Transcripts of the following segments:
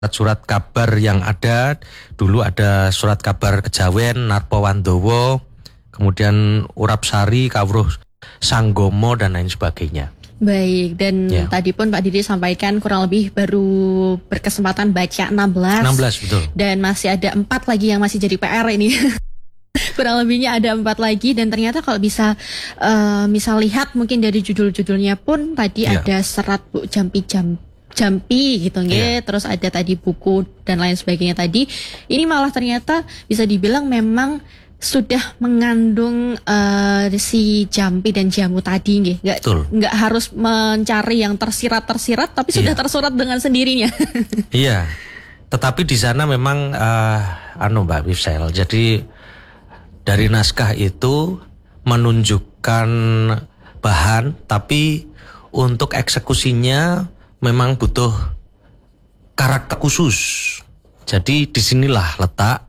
surat kabar yang ada. Dulu ada surat kabar Kejawen, Narpawandowo, kemudian Urapsari, Kawruh Sanggomo, dan lain sebagainya. Baik, dan tadi pun Pak Didi sampaikan kurang lebih baru berkesempatan baca 16. 16, betul. Dan masih ada 4 lagi yang masih jadi PR ini. Kurang lebihnya ada 4 lagi, dan ternyata kalau bisa lihat mungkin dari judul-judulnya pun tadi ada serat Bu Jampi gitu nggih, terus ada tadi buku dan lain sebagainya tadi. Ini malah ternyata bisa dibilang memang sudah mengandung si jampi dan jamu tadi nggih. Nggak harus mencari yang tersirat tapi sudah tersurat dengan sendirinya. Iya. Tetapi di sana memang Mbak Michelle. Jadi dari naskah itu menunjukkan bahan, tapi untuk eksekusinya memang butuh karakter khusus. Jadi disinilah letak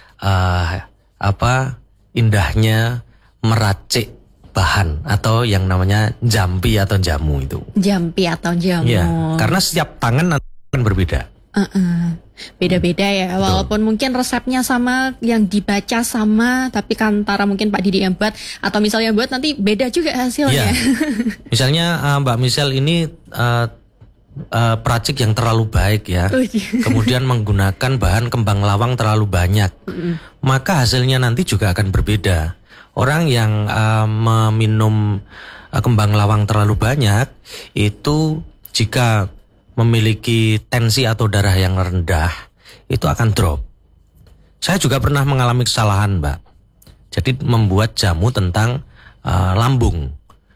indahnya meracik bahan atau yang namanya jampi atau jamu itu. Jampi atau jamu. Ya, karena setiap tangan akan berbeda. Beda-beda ya. Walaupun mungkin resepnya sama, yang dibaca sama, tapi kan antara mungkin Pak Didi yang buat atau misalnya buat nanti beda juga hasilnya. Ya. Misalnya Mbak Michelle ini peracik yang terlalu baik ya, kemudian menggunakan bahan kembang lawang terlalu banyak, maka hasilnya nanti juga akan berbeda. Orang yang meminum kembang lawang terlalu banyak itu jika memiliki tensi atau darah yang rendah itu akan drop. Saya juga pernah mengalami kesalahan, Mbak. Jadi membuat jamu tentang lambung.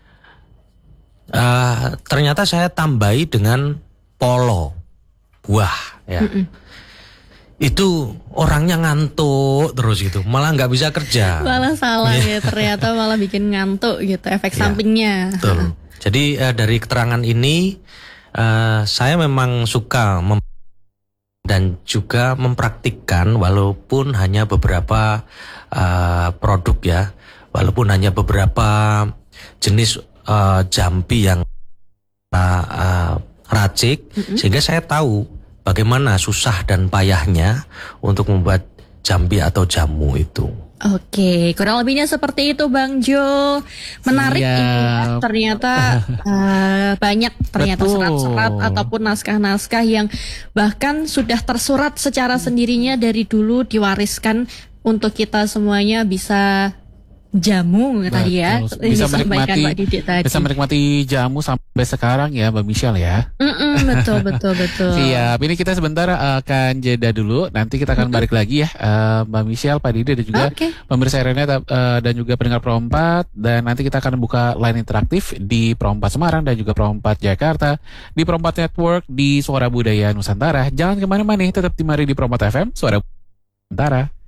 Ternyata saya tambahi dengan polo buah ya. Itu orangnya ngantuk terus gitu, malah nggak bisa kerja. Malah salah ya, ternyata malah bikin ngantuk gitu, efek sampingnya. Betul. Jadi dari keterangan ini saya memang suka dan juga mempraktikkan walaupun hanya beberapa produk ya, walaupun hanya beberapa jenis jampi yang racik, sehingga saya tahu bagaimana susah dan payahnya untuk membuat jampi atau jamu itu. Oke, kurang lebihnya seperti itu Bang Jo. Menarik ini ternyata banyak serat-serat ataupun naskah-naskah yang bahkan sudah tersurat secara sendirinya dari dulu, diwariskan untuk kita semuanya bisa jamu tadi ya, bisa menikmati jamu sampai sekarang ya Mbak Michelle ya. Betul. Siap. Ini kita sebentar akan jeda dulu. Nanti kita akan balik lagi ya, Mbak Michelle, Pak Didi dan juga pemirsa RNA dan juga pendengar Pro 4. Dan nanti kita akan buka line interaktif di Pro 4 Semarang dan juga Pro 4 Jakarta, di Pro 4 Network, di Suara Budaya Nusantara. Jangan kemana-mana, tetap dimari di Pro 4 FM Suara Nusantara.